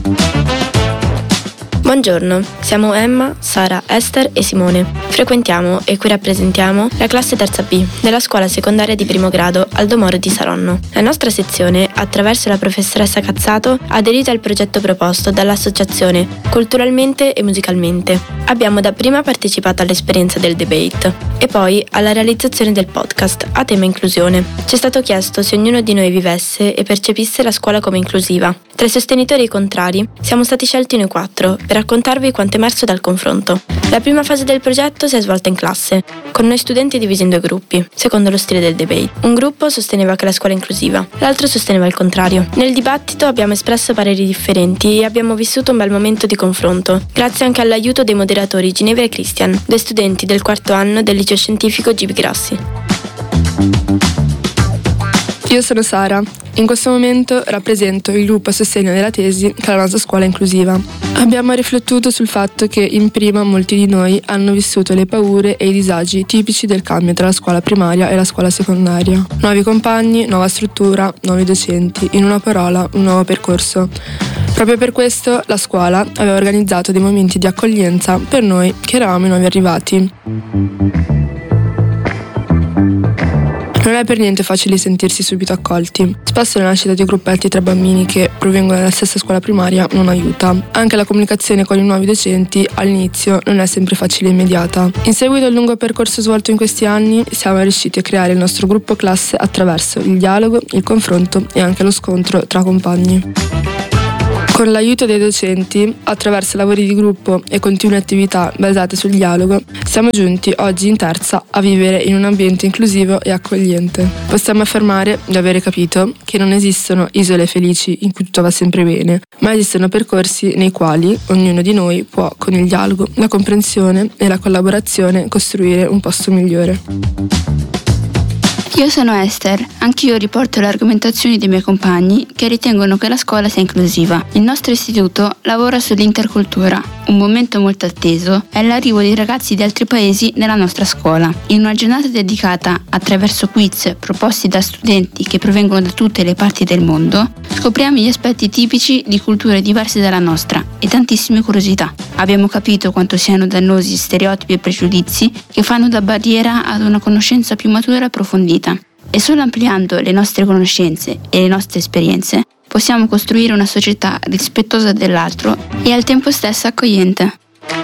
Buongiorno, siamo Emma, Sara, Esther e Simone. Frequentiamo e qui rappresentiamo la classe terza B della scuola secondaria di primo grado Aldo Moro di Saronno. La nostra sezione, attraverso la professoressa Cazzato, ha aderito al progetto proposto dall'associazione Culturalmente e Musicalmente. Abbiamo dapprima partecipato all'esperienza del debate e poi alla realizzazione del podcast a tema inclusione. Ci è stato chiesto se ognuno di noi vivesse e percepisse la scuola come inclusiva. Tra i sostenitori e i contrari siamo stati scelti noi 4 per raccontarvi quanto emerso dal confronto. La prima fase del progetto si è svolta in classe, con noi studenti divisi in 2 gruppi, secondo lo stile del debate. Un gruppo sosteneva che la scuola è inclusiva, l'altro sosteneva il contrario. Nel dibattito abbiamo espresso pareri differenti e abbiamo vissuto un bel momento di confronto, grazie anche all'aiuto dei moderatori Ginevra e Christian, 2 studenti del 4º anno del liceo scientifico Gibi Grassi. Io sono Sara. In questo momento rappresento il gruppo a sostegno della tesi che la nostra scuola è inclusiva. Abbiamo riflettuto sul fatto che in prima molti di noi hanno vissuto le paure e i disagi tipici del cambio tra la scuola primaria e la scuola secondaria. Nuovi compagni, nuova struttura, nuovi docenti, in una parola, un nuovo percorso. Proprio per questo la scuola aveva organizzato dei momenti di accoglienza per noi che eravamo i nuovi arrivati. Non è per niente facile sentirsi subito accolti. Spesso la nascita di gruppetti tra bambini che provengono dalla stessa scuola primaria non aiuta. Anche la comunicazione con i nuovi docenti all'inizio non è sempre facile e immediata. In seguito al lungo percorso svolto in questi anni, siamo riusciti a creare il nostro gruppo classe attraverso il dialogo, il confronto e anche lo scontro tra compagni. Con l'aiuto dei docenti, attraverso lavori di gruppo e continue attività basate sul dialogo, siamo giunti oggi in terza a vivere in un ambiente inclusivo e accogliente. Possiamo affermare di avere capito che non esistono isole felici in cui tutto va sempre bene, ma esistono percorsi nei quali ognuno di noi può, con il dialogo, la comprensione e la collaborazione, costruire un posto migliore. Io sono Esther, anch'io riporto le argomentazioni dei miei compagni che ritengono che la scuola sia inclusiva. Il nostro istituto lavora sull'intercultura. Un momento molto atteso è l'arrivo dei ragazzi di altri paesi nella nostra scuola. In una giornata dedicata attraverso quiz proposti da studenti che provengono da tutte le parti del mondo, scopriamo gli aspetti tipici di culture diverse dalla nostra e tantissime curiosità. Abbiamo capito quanto siano dannosi stereotipi e pregiudizi che fanno da barriera ad una conoscenza più matura e approfondita. E solo ampliando le nostre conoscenze e le nostre esperienze possiamo costruire una società rispettosa dell'altro e al tempo stesso accogliente.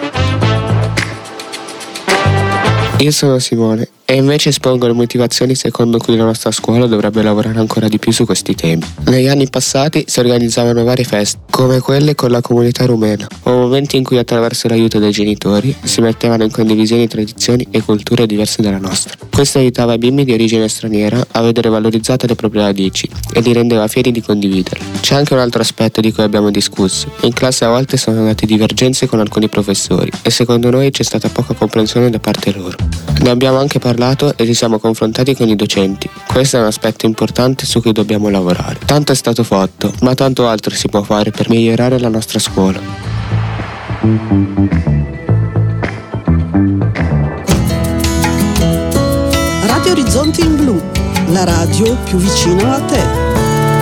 Io sono Simone e invece espongo le motivazioni secondo cui la nostra scuola dovrebbe lavorare ancora di più su questi temi. Negli anni passati si organizzavano varie feste, come quelle con la comunità rumena, o momenti in cui attraverso l'aiuto dei genitori si mettevano in condivisione tradizioni e culture diverse dalla nostra. Questo aiutava i bimbi di origine straniera a vedere valorizzate le proprie radici e li rendeva fieri di condividerle. C'è anche un altro aspetto di cui abbiamo discusso. In classe a volte sono nate divergenze con alcuni professori e secondo noi c'è stata poca comprensione da parte loro. Ne abbiamo anche parlato e ci siamo confrontati con i docenti. Questo è un aspetto importante su cui dobbiamo lavorare. Tanto è stato fatto, ma tanto altro si può fare per migliorare la nostra scuola. Radio Orizzonti in Blu, la radio più vicina a te.